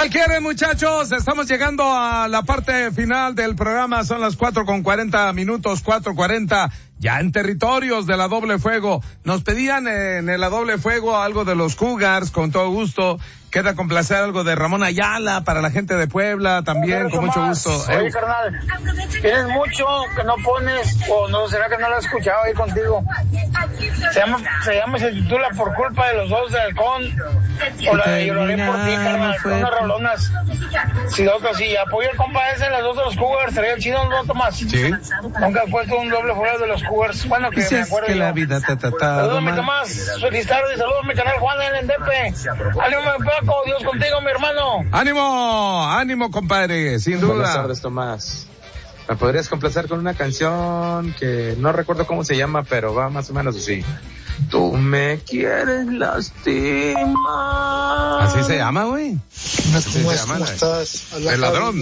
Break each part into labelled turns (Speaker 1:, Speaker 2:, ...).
Speaker 1: ¿Cuál quieren, muchachos? Estamos llegando a la parte final del programa. Son las 4:40, 4:40. Ya en territorios de la Doble Fuego. Nos pedían en la Doble Fuego algo de los Cougars, con todo gusto. Queda complacer algo de Ramón Ayala para la gente de Puebla también, con mucho gusto.
Speaker 2: Oye, carnal, tienes mucho que no pones, o no, será que no lo he escuchado ahí contigo. Se titula Por culpa de los dos de Halcón, o la de Lloraré por ti, carnal, con unas rolonas. Si apoyo el compa ese, las dos de los Cougars, sería chido, ¿no, Tomás?
Speaker 1: Sí.
Speaker 2: Nunca he puesto un doble fuego de los Cougars. Bueno, que me acuerdo
Speaker 1: que
Speaker 2: yo.
Speaker 1: la vida
Speaker 2: Saludos, mi Tomás. Feliz tarde, saludos a mi canal Juan en Endepe. Ánimo, Paco, Dios contigo, mi hermano.
Speaker 1: Ánimo, compadre, sin duda.
Speaker 3: Buenas tardes, Tomás. ¿Me podrías complacer con una canción que no recuerdo cómo se llama, pero va más o menos así? Tú me quieres lastimar.
Speaker 1: ¿Así se llama, güey?
Speaker 4: ¿Cómo estás?
Speaker 1: El ladrón.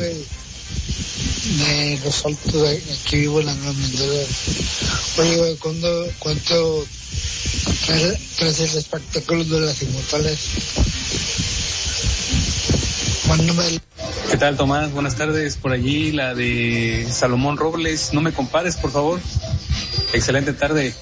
Speaker 4: De los altos de aquí vivo en la Gran Mendoza. Oye, güey, ¿cuánto traes el espectáculo de las inmortales?
Speaker 5: ¿Qué tal, Tomás? Buenas tardes. Por allí la de Salomón Robles. No me compares, por favor. Excelente tarde.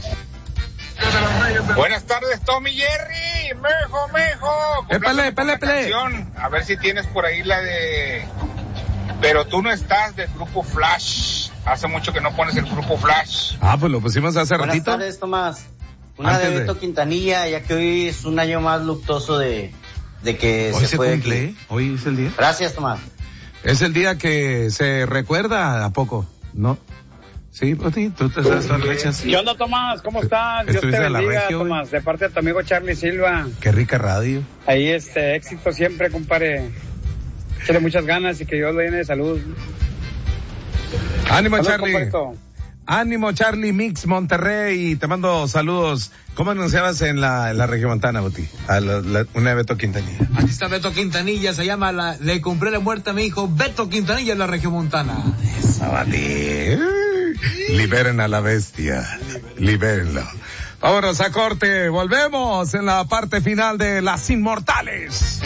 Speaker 6: Buenas tardes, Tommy Jerry. Mejo.
Speaker 1: Épale.
Speaker 6: A ver si tienes por ahí la de Pero tú no estás, del grupo Flash. Hace mucho que no pones el grupo Flash.
Speaker 1: Pues lo pusimos hace ratito.
Speaker 7: Buenas tardes, Tomás. Una de Beto Quintanilla, ya que hoy es un año más luctuoso de que
Speaker 1: hoy
Speaker 7: se puede
Speaker 1: cumple, hoy es el día.
Speaker 7: Gracias, Tomás.
Speaker 1: Es el día que se recuerda, ¿a poco? ¿No? Sí, pues sí, tú te sabes las fechas.
Speaker 2: ¿Qué onda, Tomás? ¿Cómo estás? Dios te bendiga, Tomás. De parte de tu amigo Charlie Silva.
Speaker 1: Qué rica radio.
Speaker 2: Ahí, éxito siempre, compadre. Échale muchas ganas y que Dios le llene de salud.
Speaker 1: Ánimo,
Speaker 2: Salud,
Speaker 1: Charlie.
Speaker 2: compadrito.
Speaker 1: Ánimo, Charlie Mix Monterrey. Te mando saludos. ¿Cómo anunciabas en la regiomontana, Boti? Una de Beto Quintanilla.
Speaker 8: Aquí está Beto Quintanilla, se llama Le compré la muerte a mi hijo Beto Quintanilla en la regiomontana.
Speaker 1: Esa, Bati. Liberen a la bestia. Libérenlo. Vámonos a corte. Volvemos en la parte final de Las Inmortales.